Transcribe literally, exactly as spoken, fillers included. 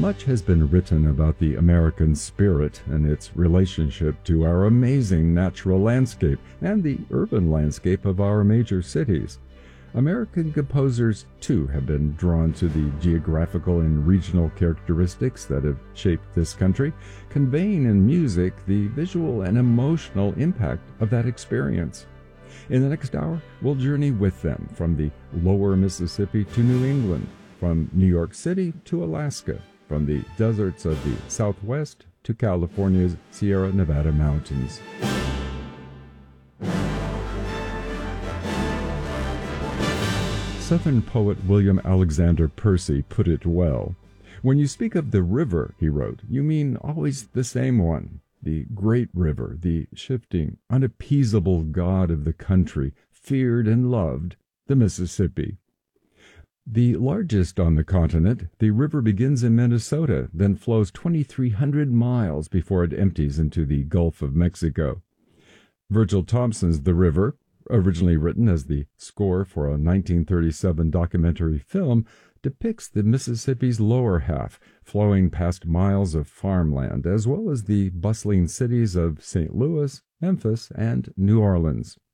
Much has been written about the American spirit and its relationship to our amazing natural landscape and the urban landscape of our major cities. American composers, too, have been drawn to the geographical and regional characteristics that have shaped this country, conveying in music the visual and emotional impact of that experience. In the next hour, we'll journey with them from the lower Mississippi to New England, from New York City to Alaska, from the deserts of the Southwest to California's Sierra Nevada mountains. Southern poet William Alexander Percy put it well. When you speak of the river, he wrote, you mean always the same one, the great river, the shifting, unappeasable god of the country, feared and loved, the Mississippi. The largest on the continent, the river begins in Minnesota, then flows twenty-three hundred miles before it empties into the Gulf of Mexico. Virgil Thomson's The River, originally written as the score for a nineteen thirty-seven documentary film, depicts the Mississippi's lower half, flowing past miles of farmland, as well as the bustling cities of Saint Louis, Memphis, and New Orleans.